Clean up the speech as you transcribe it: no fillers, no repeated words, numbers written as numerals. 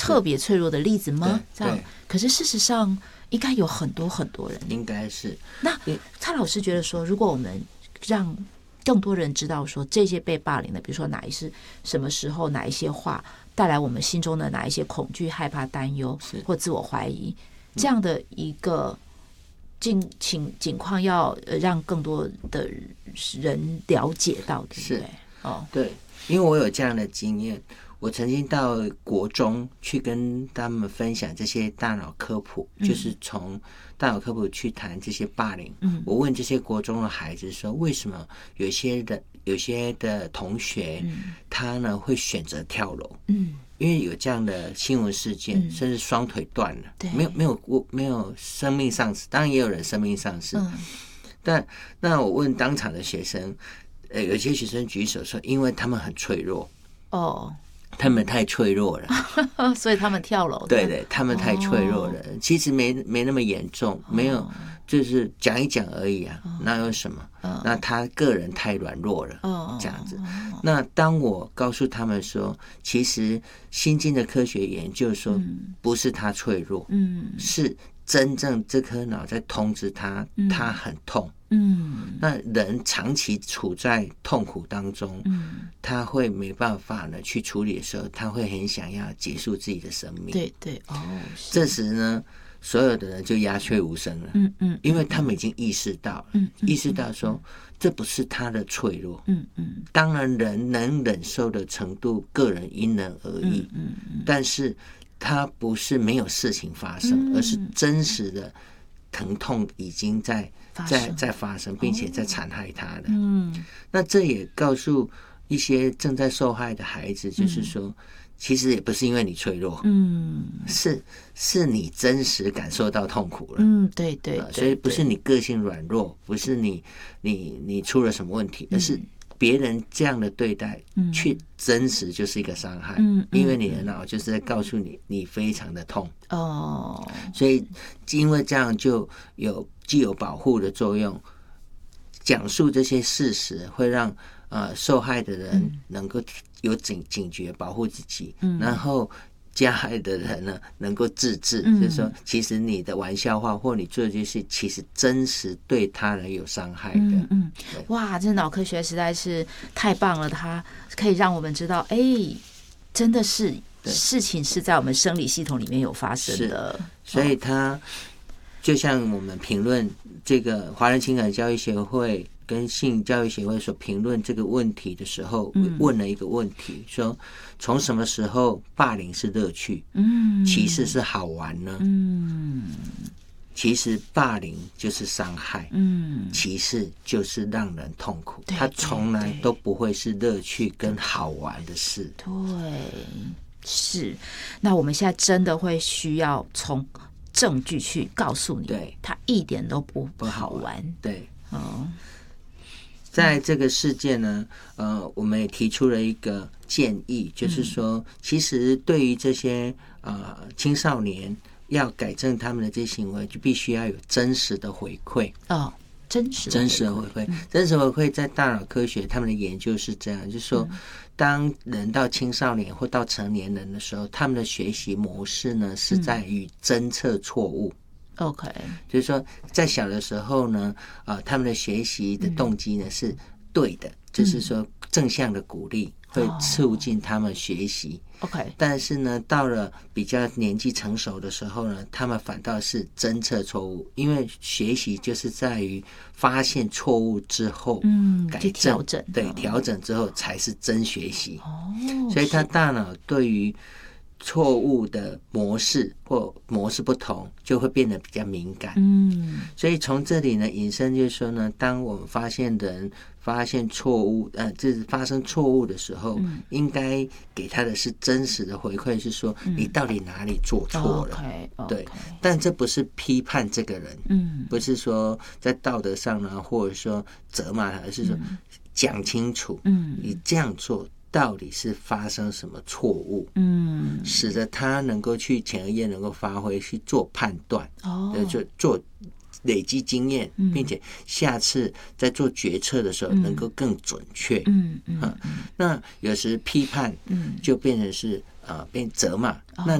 特别脆弱的例子吗？这样， 对， 可是事实上应该有很多很多人， 应该是。 那蔡老师觉得说，如果我们让更多人知道说这些被霸凌的，比如说哪一是什么时候哪一些话带来我们心中的哪一些恐惧、害怕、担忧或自我怀疑，这样的一个情况，要让更多的人了解到，对不对？ 对，因为我有这样的经验，我曾经到国中去跟他们分享这些大脑科普，就是从大脑科普去谈这些霸凌。我问这些国中的孩子说，为什么有些的同学，他呢会选择跳楼？因为有这样的新闻事件，甚至双腿断了，没有生命丧失，当然也有人生命丧失。但那我问当场的学生，有些学生举手说，因为他们很脆弱。他们太脆弱了， 所以他们跳楼。 对，他们太脆弱了。其实没那么严重，没有，就是讲一讲而已啊，哪有什么？那他个人太软弱了，这样子。那当我告诉他们说，其实新进的科学研究说，不是他脆弱，是真正这颗脑在通知他，他很痛。那人长期处在痛苦当中，他会没办法呢去处理的时候，他会很想要结束自己的生命。 对， 这时呢，所有的人就鸦雀无声了。因为他们已经意识到了，意识到说这不是他的脆弱。当然人能忍受的程度，个人因人而异。但是他不是没有事情发生，而是真实的疼痛已经在发生，并且在残害他的。那这也告诉一些正在受害的孩子，就是说，其实也不是因为你脆弱，是你真实感受到痛苦了。对，所以不是你个性软弱，不是你出了什么问题，而是别人这样的对待，去真实就是一个伤害。因为你的脑就是在告诉你非常的痛。所以因为这样就既有保护的作用，讲述这些事实会让受害的人能够有警觉，保护自己，然后加害的人呢能够自制，就是说其实你的玩笑话或你做的这些事，其实真实对他人有伤害的。 哇，这脑科学实在是太棒了，它可以让我们知道，真的是事情是在我们生理系统里面有发生的。 所以它就像我们评论这个华人情感教育协会跟性教育协会所评论这个问题的时候，问了一个问题，说从什么时候霸凌是乐趣，歧视是好玩呢？其实霸凌就是伤害，歧视就是让人痛苦，它从来都不会是乐趣跟好玩的事。 对，是。那我们现在真的会需要从证据去告诉你， 对， 它一点都不好玩。 对，在这个事件呢，我们也提出了一个建议，就是说，其实对于这些青少年要改正他们的这些行为，就必须要有真实的回馈。真实的回馈，真实回馈在大脑科学他们的研究是这样，就是说，当人到青少年或到成年人的时候，他们的学习模式呢是在于侦测错误。 OK， 就是说，在小的时候呢，他们的学习的动机呢是对的，就是说正向的鼓励会促进他们学习。 OK， 但是呢，到了比较年纪成熟的时候呢，他们反倒是侦测错误，因为学习就是在于发现错误之后，改正， 调整， 对，调整之后才是真学习。所以他大脑对于错误的模式或模式不同，就会变得比较敏感。所以从这里呢引申就是说呢，当我们发现人发现错误，就是发生错误的时候，应该给他的是真实的回馈，是说你到底哪里做错了。对，但这不是批判这个人，不是说在道德上呢，或者说责骂他，而是说讲清楚，你这样做到底是发生什么错误，使得他能够去前额叶能够发挥去做判断，就做累积经验，并且下次在做决策的时候能够更准确。那有时批判就变成是变责骂，那